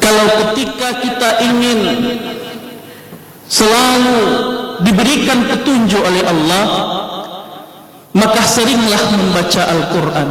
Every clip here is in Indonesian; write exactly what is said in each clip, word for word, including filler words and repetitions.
Kalau ketika kita ingin selalu diberikan petunjuk oleh Allah, maka seringlah membaca Al-Quran.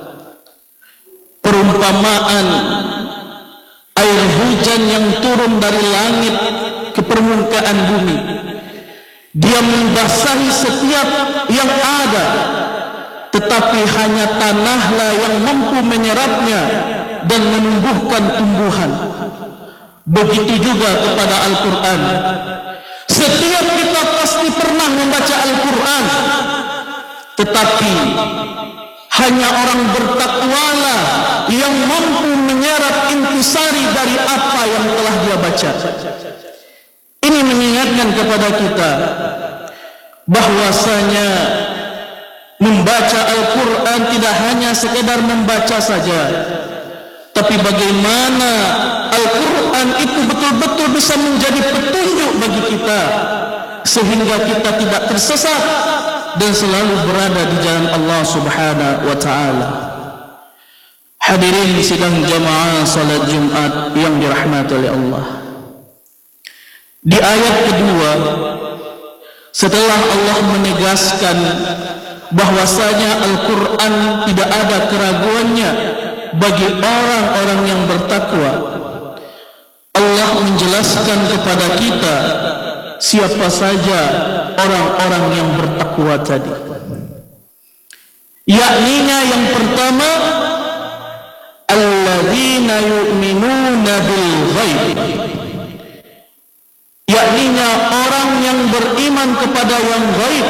Perumpamaan air hujan yang turun dari langit ke permukaan bumi, dia membasahi setiap yang ada, tetapi hanya tanahlah yang mampu menyerapnya dan menumbuhkan tumbuhan. Begitu juga kepada Al-Quran. Setiap kita pasti pernah membaca Al-Quran, tetapi hanya orang bertakwalah yang mampu menyerap intisari dari apa yang telah dia baca. Ini mengingatkan kepada kita bahwasanya membaca Al-Quran tidak hanya sekedar membaca saja, tapi bagaimana Al-Quran itu betul-betul bisa menjadi petunjuk bagi kita, sehingga kita tidak tersesat dan selalu berada di jalan Allah Subhanahu wa ta'ala. Hadirin sidang jamaah salat Jumat yang dirahmati oleh Allah, di ayat kedua, setelah Allah menegaskan bahwasanya Al-Quran tidak ada keraguannya bagi orang-orang yang bertakwa, Allah menjelaskan kepada kita siapa saja orang-orang yang bertakwa tadi. Yakninya yang pertama, alladzina yu'minuna bil ghaib, yakninya orang yang beriman kepada yang gaib.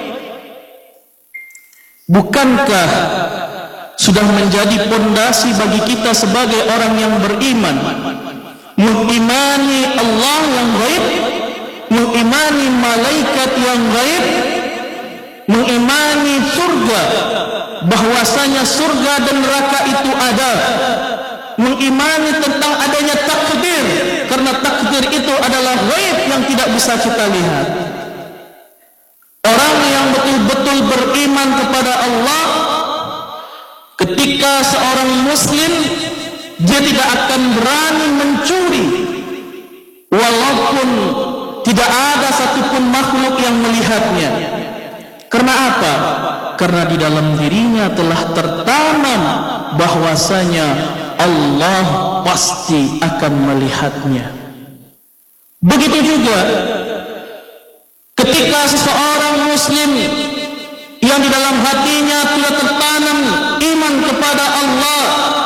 Bukankah sudah menjadi pondasi bagi kita sebagai orang yang beriman, mengimani Allah yang gaib, mengimani malaikat yang gaib, mengimani surga, bahwasanya surga dan neraka itu ada, mengimani tentang adanya takdir, karena takdir itu adalah gaib yang tidak bisa kita lihat. Orang yang betul-betul beriman kepada Allah, ketika seorang muslim, dia tidak akan berani mencuri walaupun tidak ada satupun makhluk yang melihatnya. Karena apa? Karena di dalam dirinya telah tertanam bahwasanya Allah pasti akan melihatnya. Begitu juga ketika seseorang muslim yang di dalam hatinya telah tertanam iman kepada Allah,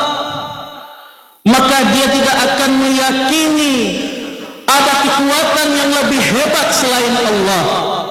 maka dia tidak akan meyakini ada kekuatan yang lebih hebat selain Allah,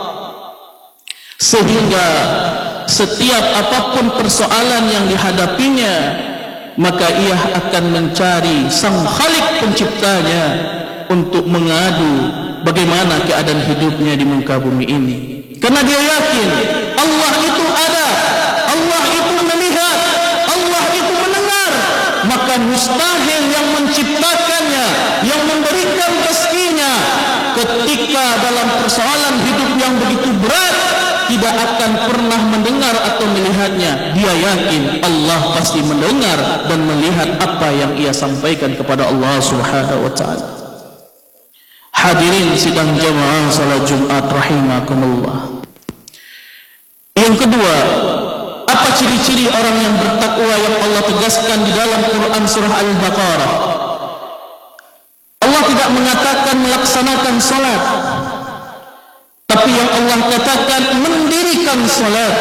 sehingga setiap apapun persoalan yang dihadapinya, maka ia akan mencari sang Khalik penciptanya untuk mengadu bagaimana keadaan hidupnya di muka bumi ini. Karena dia yakin Allah itu ada, Allah itu melihat, Allah itu mendengar, maka mustahil yang menciptakannya, yang memberikan rezekinya, ketika dalam persoalan hidup yang begitu berat tidak akan pernah mendengar atau melihatnya. Dia yakin Allah pasti mendengar dan melihat apa yang ia sampaikan kepada Allah Subhanahu wa ta'ala. Hadirin sidang jamaah salat Jumat rahimakumullah. Yang kedua, apa ciri-ciri orang yang bertakwa yang Allah tegaskan di dalam Quran surah Al-Baqarah? Allah tidak mengatakan melaksanakan salat, tapi yang Allah katakan mendirikan salat.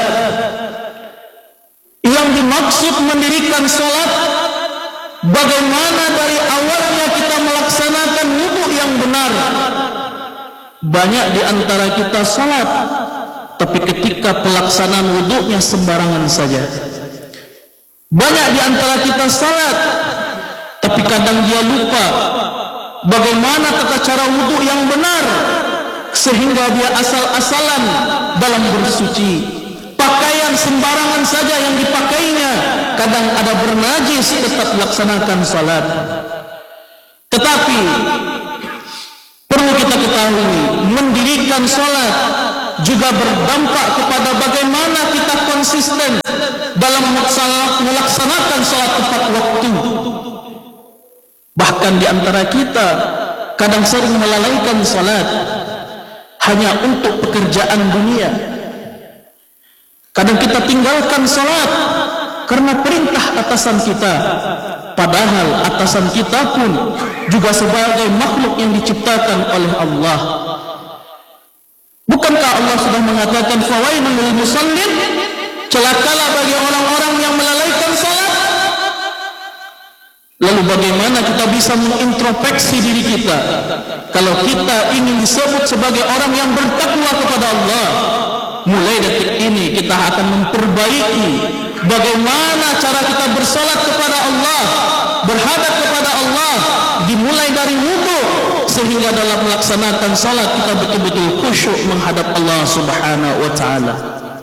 Yang dimaksud mendirikan salat, bagaimana dari awalnya kita melaksanakan wudu yang benar. Banyak di antara kita salat, tapi ketika pelaksanaan wudunya sembarangan saja. Banyak di antara kita salat, tapi kadang dia lupa bagaimana tata cara wudu yang benar, sehingga dia asal-asalan dalam bersuci. Pakaian sembarangan saja yang dipakainya, kadang ada bernajis, tetap laksanakan salat. Tetapi perlu kita ketahui, mendirikan salat juga berdampak kepada bagaimana kita konsisten dalam melaksanakan salat tepat waktu. Bahkan di antara kita kadang sering melalaikan salat hanya untuk pekerjaan dunia. Kadang kita tinggalkan salat karena perintah atasan kita, padahal atasan kita pun juga sebagai makhluk yang diciptakan oleh Allah. Bukankah Allah sudah mengatakan fawailul lil musallin, celakalah bagi orang-orang yang melalaikan salat? Lalu bagaimana kita bisa mengintrospeksi diri kita kalau kita ingin disebut sebagai orang yang bertakwa kepada Allah? Mulai detik ini kita akan memperbaiki bagaimana cara kita bersalat kepada Allah, berhadap kepada Allah, dimulai dari wudu sehingga dalam melaksanakan salat kita betul-betul khusyuk menghadap Allah Subhanahu wa taala.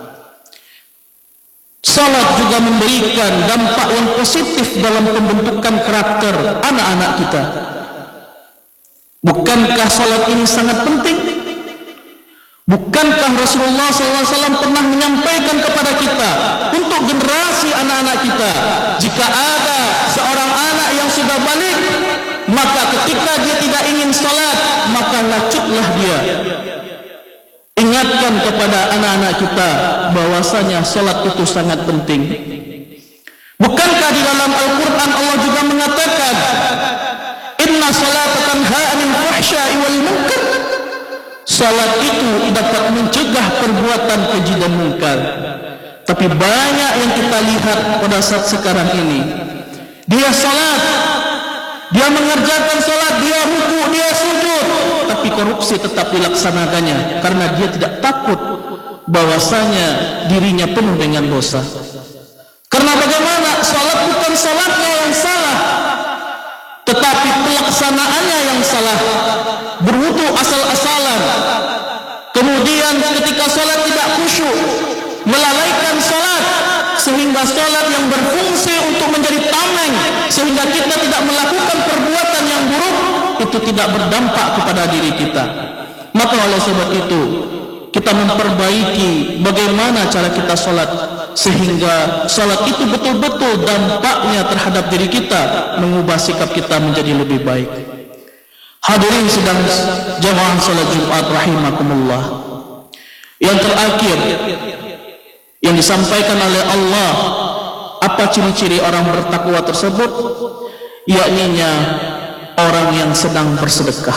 Salat juga memberikan dampak yang positif dalam pembentukan karakter anak-anak kita. Bukankah salat ini sangat penting? Bukankah Rasulullah shallallahu alaihi wasallam pernah menyampaikan kepada kita untuk generasi anak-anak kita, jika ada seorang anak yang sudah balik, maka ketika dia tidak ingin salat, maka lacuklah dia. Ingatkan kepada anak-anak kita bahwasanya salat itu sangat penting. Bukankah di dalam Al-Quran Allah juga mengatakan inna salata tanha 'anil fahsya'i wal munkar, salat itu dapat mencegah perbuatan keji dan munkar. Tapi banyak yang kita lihat pada saat sekarang ini, dia salat, dia mengerjakan salat, dia ruku, dia sujud, tapi korupsi tetap dilaksanakannya karena dia tidak takut bahwasanya dirinya penuh dengan dosa. Karena bagaimana? Salat bukan salatnya yang salah, tetapi pelaksanaannya yang salah. Berwudu asal-asalan, kemudian ketika salat tidak khusyuk, melalaikan salat sehingga salat yang berfungsi untuk menjadi tameng sehingga kita tidak melakukan perbuatan yang buruk, itu tidak berdampak kepada diri kita. Maka oleh sebab itu kita memperbaiki bagaimana cara kita salat sehingga salat itu betul-betul dampaknya terhadap diri kita, mengubah sikap kita menjadi lebih baik. Hadirin sidang jamaah salat Jumat rahimakumullah, yang terakhir yang disampaikan oleh Allah, apa ciri-ciri orang bertakwa tersebut? Yakninya orang yang sedang bersedekah.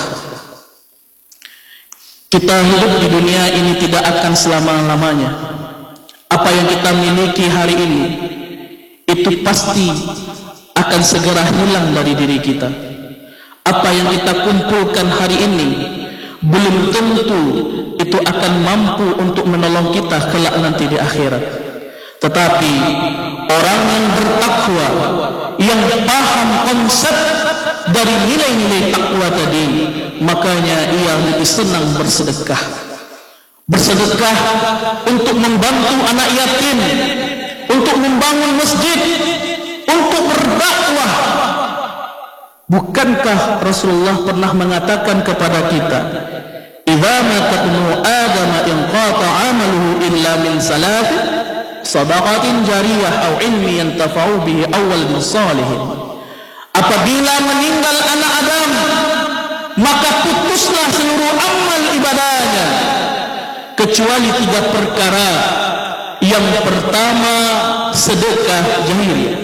Kita hidup di dunia ini tidak akan selama-lamanya. Apa yang kita miliki hari ini itu pasti akan segera hilang dari diri kita. Apa yang kita kumpulkan hari ini belum tentu itu akan mampu untuk menolong kita kelak nanti di akhirat. Tetapi orang yang bertakwa, yang paham konsep dari nilai-nilai takwa tadi, makanya ia lebih senang bersedekah. Bersedekah untuk membantu anak yatim, untuk membangun masjid, untuk berdakwah. Bukankah Rasulullah pernah mengatakan kepada kita, idza mata ibnu adam inqata 'amaluhu illa min salat, sadaqatin jariyah aw ilmi yantafa'u bihi awal salihin. Apabila meninggal anak Adam, maka putuslah seluruh amal ibadahnya kecuali tiga perkara. Yang pertama, sedekah jariyah.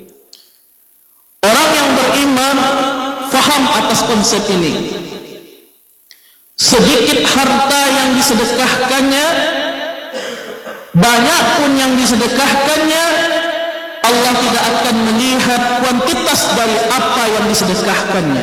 Orang yang beriman faham atas konsep ini. Sedikit harta yang disedekahkannya, banyak pun yang disedekahkannya, Allah tidak akan melihat kuantitas dari apa yang disedekahkannya.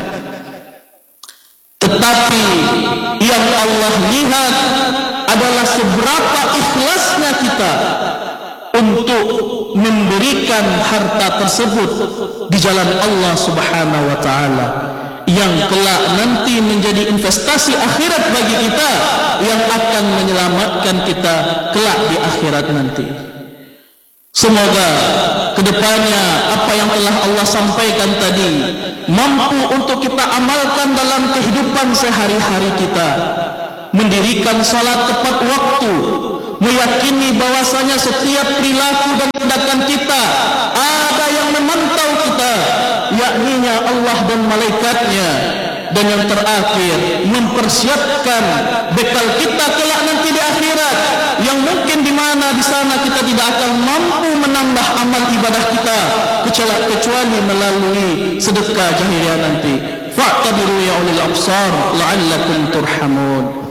Tetapi yang Allah lihat adalah seberapa ikhlasnya kita untuk memberikan harta tersebut di jalan Allah Subhanahu wa taala, yang kelak nanti menjadi investasi akhirat bagi kita, yang akan menyelamatkan kita kelak di akhirat nanti. Semoga kedepannya apa yang telah Allah sampaikan tadi mampu untuk kita amalkan dalam kehidupan sehari-hari kita. Mendirikan salat tepat waktu, meyakini bahwasanya setiap perilaku dan tindakan kita ada yang memantau kita, yakninya Allah dan malaikatnya. Dan yang terakhir, mempersiapkan bekal kita kelak nanti di akhirat, yang mungkin di mana di sana kita tidak akan mampu menambah amal ibadah kita kecuali melalui sedekah jahiliyah nanti. Fa'tabiru ya ulil absar la'allakum turhamun.